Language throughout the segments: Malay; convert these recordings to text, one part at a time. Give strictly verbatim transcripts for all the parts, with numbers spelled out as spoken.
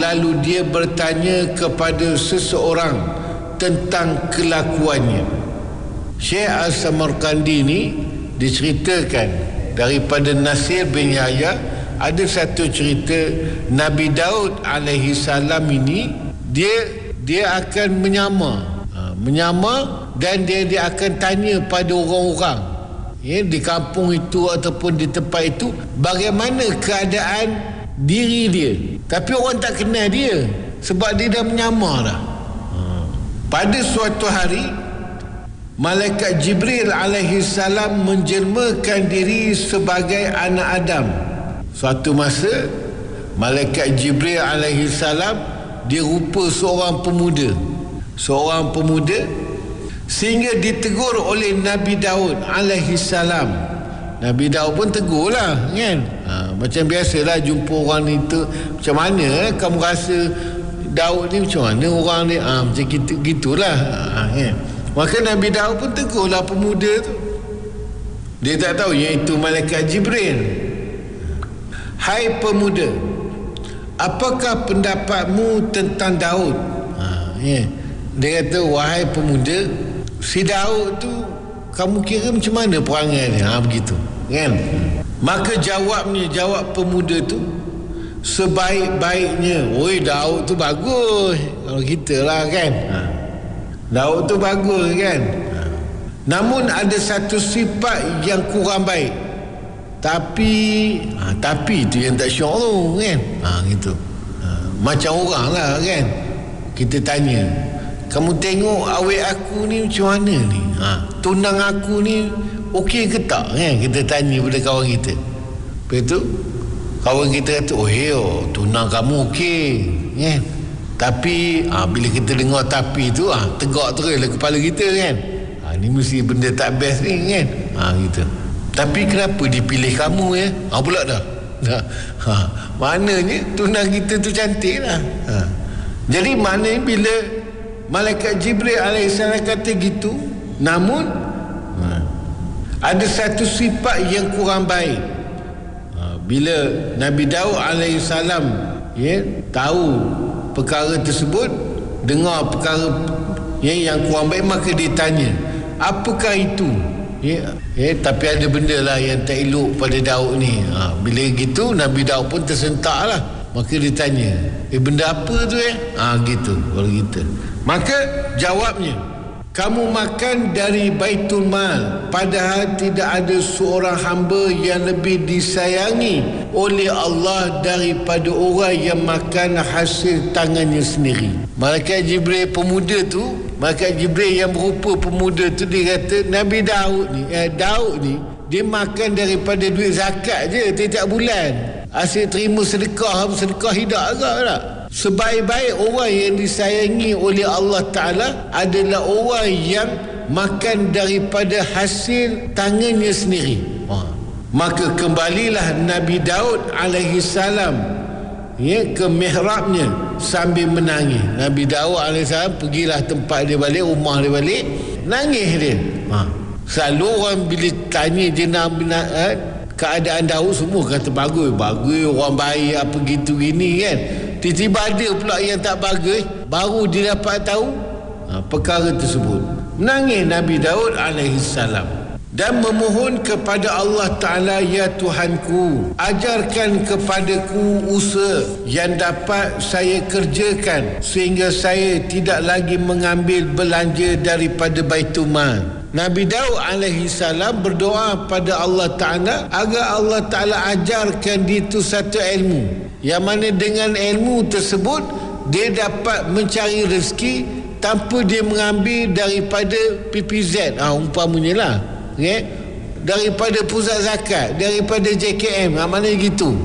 lalu dia bertanya kepada seseorang tentang kelakuannya. Syekh Al-Samarkandi ni diceritakan daripada Nasir bin Yahya, ada satu cerita Nabi Daud alaihi salam ini dia dia akan menyamar ha, menyamar dan dia dia akan tanya pada orang-orang ya, di kampung itu ataupun di tempat itu bagaimana keadaan diri dia, tapi orang tak kenal dia sebab dia dah menyamar dah. Ha. Pada suatu hari Malaikat Jibril alaihi salam menjelmakan diri sebagai anak Adam. Suatu masa Malaikat Jibril alaihi salam dia rupa seorang pemuda. Seorang pemuda sehingga ditegur oleh Nabi Daud alaihi salam. Nabi Daud pun tegurlah kan. Ha, macam biasalah jumpa orang itu, macam mana eh, kamu rasa Daud ni macam mana orang ni? Ha, macam gitu gitulah. Ha, kan. Maka Nabi Daud pun tegurlah pemuda tu. Dia tak tahu yang itu Malaikat Jibril. Hai pemuda, apakah pendapatmu tentang Daud? Ha, ya. Dia kata, wahai pemuda, si Daud tu kamu kira macam mana perangai dia? Ha, begitu kan? Maka jawabnya, jawab pemuda tu, sebaik-baiknya. Oi, Daud tu bagus. Kalau kita lah kan, ha. Daud tu bagus kan, ha. Namun ada satu sifat yang kurang baik. Tapi ha, Tapi tu yang tak syok tu kan, ha, gitu. Ha, macam orang lah kan. Kita tanya, kamu tengok awet aku ni macam mana ni? Ha, tunang aku ni okey ke tak kan? Kita tanya pada kawan kita. Lepas tu kawan kita kata, oh yo, tunang kamu okey kan. Tapi ha, bila kita dengar tapi tu ha, tegak terus lah kepala kita kan. Ha, ni mesti benda tak best ni kan. Ha, gitu. Tapi kenapa dipilih kamu ya? Ha, pula dah. Ha, ha, maknanya tunang kita tu cantik lah. Ha. Jadi maknanya bila Malaikat Jibril alaihissalam kata gitu, namun ha, ada satu sifat yang kurang baik. Ha, bila Nabi Daud alaihissalam ya, tahu perkara tersebut, dengar perkara ya, yang kurang baik, maka dia tanya, apakah itu? Ya, ya, tapi ada benda lah yang tak elok pada Daud ni. Ha, bila gitu Nabi Daud pun tersentak lah. Maka dia tanya, eh benda apa tu eh? Ha, gitu kalau kita. Maka jawabnya, kamu makan dari Baitul Mal, padahal tidak ada seorang hamba yang lebih disayangi oleh Allah daripada orang yang makan hasil tangannya sendiri. Malaikat Jibril pemuda tu, Malaikat Jibril yang berupa pemuda tu, dia kata Nabi Daud ni, eh, Daud ni dia makan daripada duit zakat je tiap bulan. Asyik terima sedekah, sedekah hidak agak tak? Sebaik-baik orang yang disayangi oleh Allah Ta'ala adalah orang yang makan daripada hasil tangannya sendiri. Ha. Maka kembalilah Nabi Daud alaihi salam ya, ke mihrabnya sambil menangis. Nabi Daud alaihi salam pergilah tempat dia balik, rumah dia balik, nangis dia. Ha. Selalu orang bila tanya jenah eh, keadaan Daud, semua kata bagus, bagus, orang baik, apa gitu gini kan. Tiba-tiba ada pula yang tak bagus, baru dia dapat tahu ha, perkara tersebut. Menangis Nabi Daud alaihi salam dan memohon kepada Allah Ta'ala, ya Tuhanku, ajarkan kepadaku usaha yang dapat saya kerjakan sehingga saya tidak lagi mengambil belanja daripada Baitul Mal. Nabi Daud alaihi salam berdoa pada Allah Ta'ala agar Allah Ta'ala ajarkan dia itu satu ilmu, yang mana dengan ilmu tersebut dia dapat mencari rezeki tanpa dia mengambil daripada P P Z, ah, umpamanya lah, okay? Daripada pusat zakat, daripada J K M, ah, mana gitu.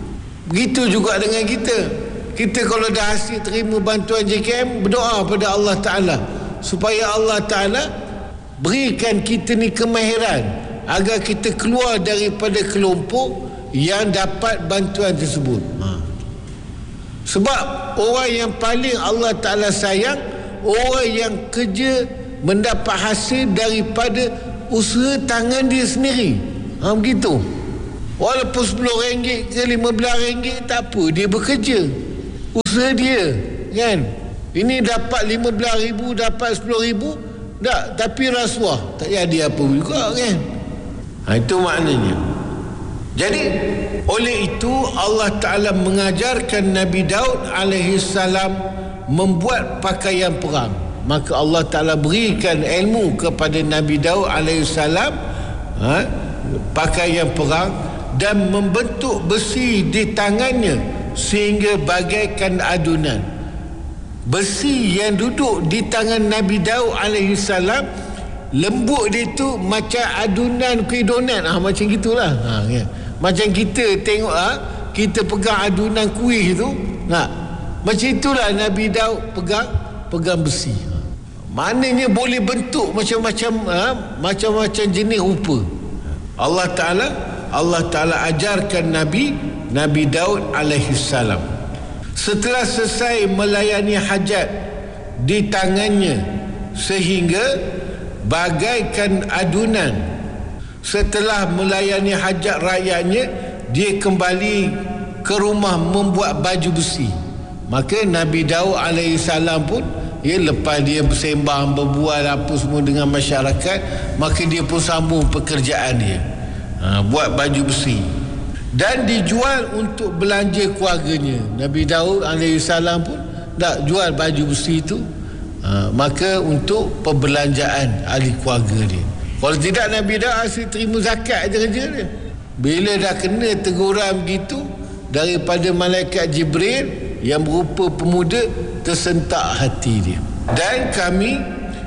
Begitu juga dengan kita. Kita kalau dah hasil terima bantuan J K M, berdoa pada Allah Ta'ala supaya Allah Ta'ala berikan kita ni kemahiran agar kita keluar daripada kelompok yang dapat bantuan tersebut. Ha. Sebab orang yang paling Allah Ta'ala sayang, orang yang kerja mendapat hasil daripada usaha tangan dia sendiri. Ha, begitu. Walaupun sepuluh ringgit ke lima belas ringgit tak apa, dia bekerja. usaha dia, kan? Ini dapat lima belas ribu, dapat sepuluh ribu, tak, tapi rasuah tak jadi apa juga, kan? Ha, itu maknanya. Jadi oleh itu Allah Ta'ala mengajarkan Nabi Daud alaihi salam membuat pakaian perang. Maka Allah Ta'ala berikan ilmu kepada Nabi Daud alaihi salam, ha, pakaian perang, dan membentuk besi di tangannya sehingga bagaikan adunan. Besi yang duduk di tangan Nabi Daud alaihi salam, lembut dia tu macam adunan kuih donat. Ah, macam gitulah. Ha, ya. Macam kita tengok, ha, kita pegang adunan kuih tu, ha, macam itulah Nabi Daud pegang pegang besi. Ha. Maknanya boleh bentuk macam-macam, ha, macam-macam jenis rupa. Allah Ta'ala Allah Ta'ala ajarkan Nabi Nabi Daud alaihi salam. Setelah selesai melayani hajat di tangannya sehingga bagaikan adunan, setelah melayani hajat rakyatnya, dia kembali ke rumah membuat baju besi. Maka Nabi Daud alaihi salam pun, ya, lepas dia bersembang, berbual apa semua dengan masyarakat, maka dia pun sambung pekerjaan dia, ha, buat baju besi, dan dijual untuk belanja keluarganya. Nabi Daud alaihi salam pun tak jual baju besi itu, ha, maka untuk perbelanjaan ahli keluarga dia. Kalau tidak, Nabi Daud asyik terima zakat je kerja dia. Bila dah kena teguran begitu daripada malaikat Jibril yang berupa pemuda, tersentak hati dia. Dan kami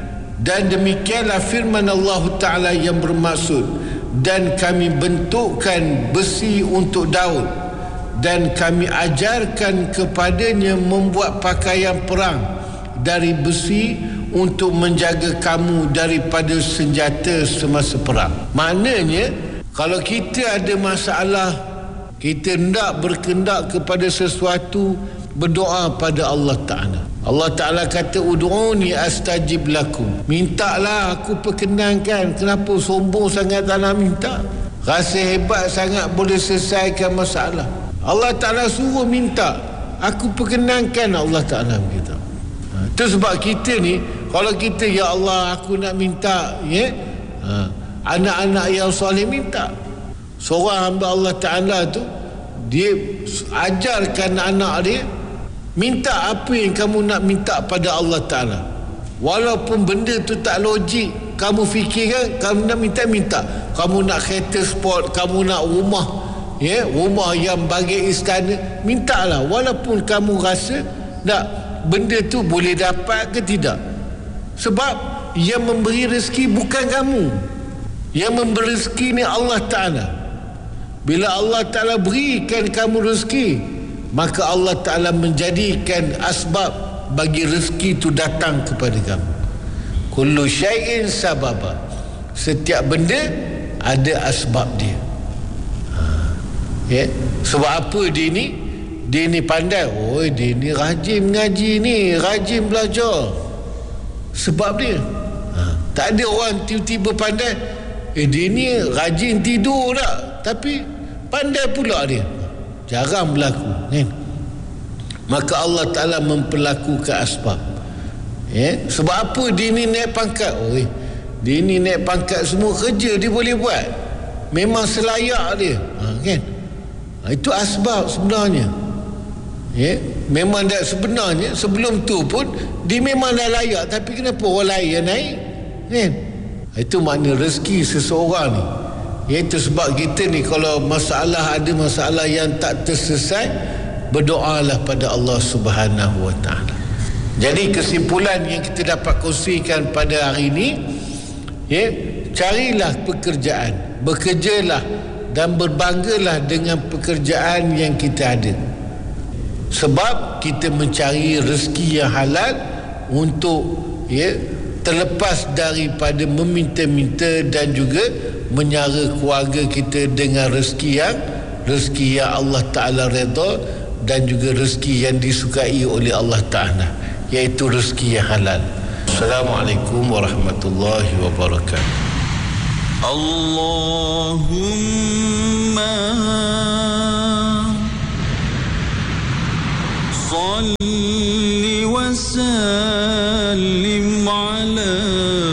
dan demikianlah firman Allah Ta'ala yang bermaksud, dan kami bentukkan besi untuk Daud, dan kami ajarkan kepadanya membuat pakaian perang dari besi untuk menjaga kamu daripada senjata semasa perang. Maknanya, kalau kita ada masalah, kita hendak berkendak kepada sesuatu, berdoa pada Allah Ta'ala. Allah Ta'ala kata, ud'uni astajib lakum. Mintalah aku perkenankan. Kenapa sombong sangat tak nak minta? Rasa hebat sangat boleh selesaikan masalah. Allah Ta'ala suruh minta, aku perkenankan. Allah Ta'ala berkata. Itu sebab kita ni, kalau kita, ya Allah aku nak minta, ya, ha, anak-anak yang soleh minta. Seorang hamba Allah Ta'ala tu, dia ajarkan anak dia, minta apa yang kamu nak minta pada Allah Ta'ala. Walaupun benda tu tak logik, kamu fikirkan, kamu nak minta, minta. Kamu nak kereta sport, kamu nak rumah, ya, rumah yang bagai istana, mintalah. Walaupun kamu rasa nak benda tu boleh dapat ke tidak. Sebab yang memberi rezeki bukan kamu. Yang memberi rezeki ni Allah Ta'ala. Bila Allah Ta'ala berikan kamu rezeki, maka Allah Ta'ala menjadikan asbab bagi rezeki itu datang kepada kamu. Kullu syai'in sababa. Setiap benda ada asbab dia. Ha. Ya? Sebab apa dia ni? Dia ni pandai. Oh, dia ni rajin mengaji ni, rajin belajar. Sebab dia. Ha. Tak ada orang tiba-tiba pandai. Eh, dia ni rajin tidur tak, tapi pandai pula dia. Jarang berlaku, kan? Maka Allah Ta'ala memperlakukan asbab. Ya? Sebab apa dia ni naik pangkat? Oh, eh, dia ni naik pangkat, semua kerja dia boleh buat. Memang selayak dia. Ha, kan? Ha, itu asbab sebenarnya. Ya, memang dah sebenarnya sebelum tu pun dia memang dah layak, tapi kenapa orang lain yang naik, kan? Itu makna rezeki seseorang ni. Iaitu sebab kita ni, kalau masalah, ada masalah yang tak terselesai, berdoalah pada Allah Subhanahu Wa Taala. Jadi kesimpulan yang kita dapat kongsikan pada hari ini, ya, carilah pekerjaan, bekerjalah dan berbanggalah dengan pekerjaan yang kita ada. Sebab kita mencari rezeki yang halal untuk, ya, terlepas daripada meminta-minta dan juga menyara keluarga kita dengan rezeki yang rezeki yang Allah Ta'ala redha dan juga rezeki yang disukai oleh Allah Ta'ala, iaitu rezeki yang halal. Assalamualaikum warahmatullahi wabarakatuh. Allahumma صل وسلم على